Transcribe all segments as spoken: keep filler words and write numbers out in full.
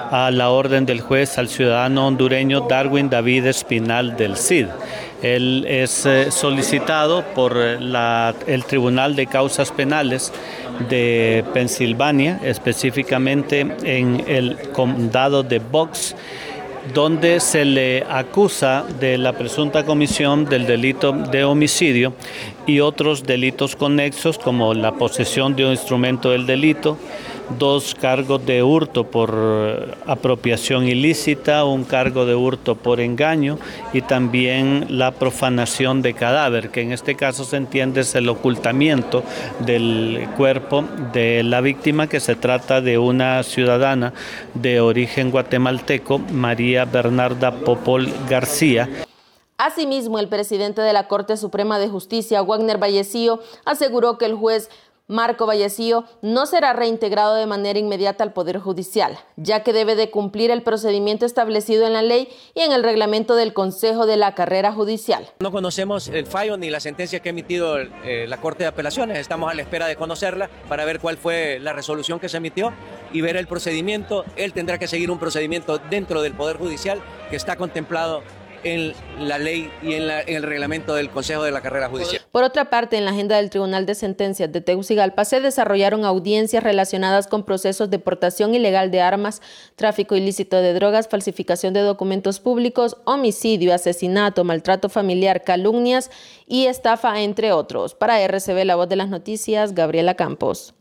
a la orden del juez al ciudadano hondureño Darwin David Espinal del Cid. Él es eh, solicitado por la, el Tribunal de Causas Penales de Pensilvania, específicamente en el condado de Bucks, donde se le acusa de la presunta comisión del delito de homicidio y otros delitos conexos como la posesión de un instrumento del delito, dos cargos de hurto por apropiación ilícita, un cargo de hurto por engaño y también la profanación de cadáver, que en este caso se entiende es el ocultamiento del cuerpo de la víctima, que se trata de una ciudadana de origen guatemalteco, María Bernarda Popol García. Asimismo, el presidente de la Corte Suprema de Justicia, Wagner Vallecillo, aseguró que el juez Marco Vallecillo no será reintegrado de manera inmediata al Poder Judicial, ya que debe de cumplir el procedimiento establecido en la ley y en el reglamento del Consejo de la Carrera Judicial. No conocemos el fallo ni la sentencia que ha emitido eh, la Corte de Apelaciones. Estamos a la espera de conocerla para ver cuál fue la resolución que se emitió y ver el procedimiento. Él tendrá que seguir un procedimiento dentro del Poder Judicial que está contemplado en la ley y en, la, en el reglamento del Consejo de la Carrera Judicial. Por otra parte, en la agenda del Tribunal de Sentencias de Tegucigalpa se desarrollaron audiencias relacionadas con procesos de portación ilegal de armas, tráfico ilícito de drogas, falsificación de documentos públicos, homicidio, asesinato, maltrato familiar, calumnias y estafa, entre otros. Para R C B, La Voz de las Noticias, Gabriela Campos.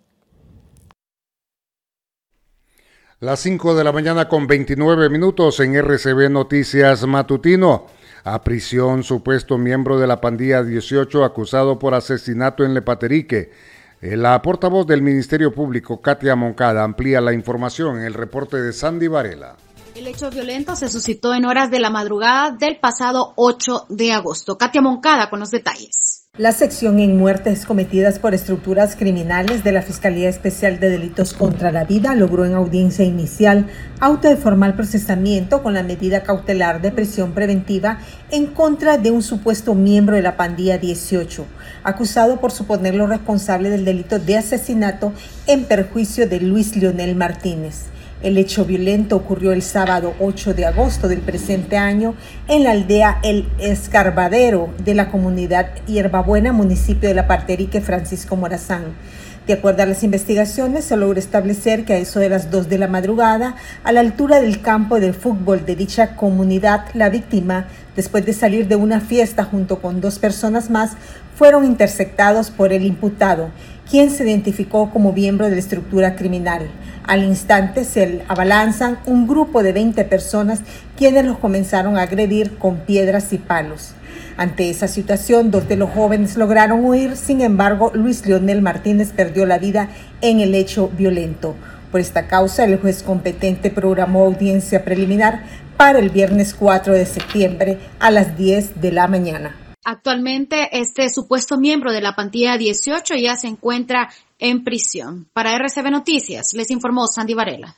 Las cinco de la mañana con veintinueve minutos en R C B Noticias Matutino. A prisión supuesto miembro de la pandilla dieciocho acusado por asesinato en Lepaterique. La portavoz del Ministerio Público, Katia Moncada, amplía la información en el reporte de Sandy Varela. El hecho violento se suscitó en horas de la madrugada del pasado ocho de agosto. Katia Moncada con los detalles. La sección en muertes cometidas por estructuras criminales de la Fiscalía Especial de Delitos contra la Vida logró en audiencia inicial auto de formal procesamiento con la medida cautelar de prisión preventiva en contra de un supuesto miembro de la pandilla dieciocho, acusado por suponerlo responsable del delito de asesinato en perjuicio de Luis Leonel Martínez. El hecho violento ocurrió el sábado ocho de agosto del presente año en la aldea El Escarbadero de la comunidad Hierbabuena, municipio de La Parterique, Francisco Morazán. De acuerdo a las investigaciones, se logró establecer que a eso de las dos de la madrugada, a la altura del campo de fútbol de dicha comunidad, la víctima, después de salir de una fiesta junto con dos personas más, fueron interceptados por el imputado, quien se identificó como miembro de la estructura criminal. Al instante se abalanzan un grupo de veinte personas, quienes los comenzaron a agredir con piedras y palos. Ante esa situación, dos de los jóvenes lograron huir, sin embargo, Luis Leonel Martínez perdió la vida en el hecho violento. Por esta causa, el juez competente programó audiencia preliminar para el viernes cuatro de septiembre a las diez de la mañana. Actualmente, este supuesto miembro de la pandilla dieciocho ya se encuentra en prisión. Para R C B Noticias, les informó Sandy Varela.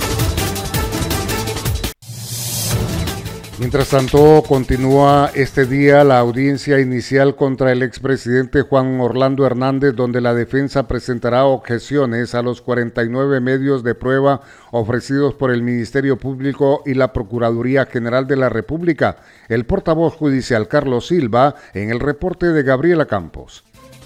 Mientras tanto, continúa este día la audiencia inicial contra el expresidente Juan Orlando Hernández, donde la defensa presentará objeciones a los cuarenta y nueve medios de prueba ofrecidos por el Ministerio Público y la Procuraduría General de la República. El portavoz judicial Carlos Silva en el reporte de Gabriela Campos.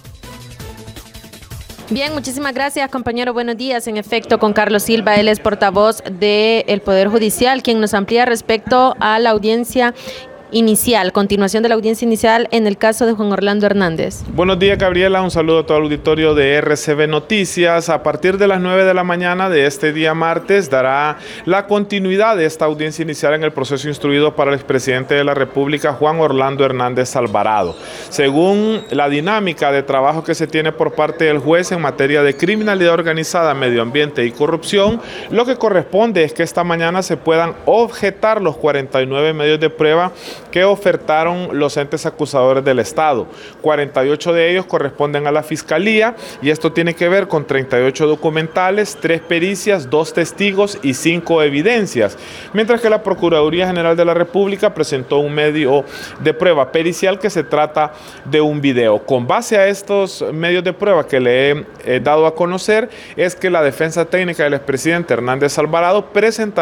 Bien, muchísimas gracias, compañero. Buenos días. En efecto, con Carlos Silva, él es portavoz del Poder Judicial, quien nos amplía respecto a la audiencia inicial, continuación de la audiencia inicial en el caso de Juan Orlando Hernández. Buenos días, Gabriela, un saludo a todo el auditorio de R C B Noticias. A partir de las nueve de la mañana de este día martes dará la continuidad de esta audiencia inicial en el proceso instruido para el expresidente de la República, Juan Orlando Hernández Alvarado. Según la dinámica de trabajo que se tiene por parte del juez en materia de criminalidad organizada, medio ambiente y corrupción, lo que corresponde es que esta mañana se puedan objetar los cuarenta y nueve medios de prueba que ofertaron los entes acusadores del Estado. cuarenta y ocho de ellos corresponden a la Fiscalía y esto tiene que ver con treinta y ocho documentales, tres pericias, dos testigos y cinco evidencias, mientras que la Procuraduría General de la República presentó un medio de prueba pericial que se trata de un video. Con base a estos medios de prueba que le he eh, dado a conocer, es que la defensa técnica del expresidente Hernández Alvarado presenta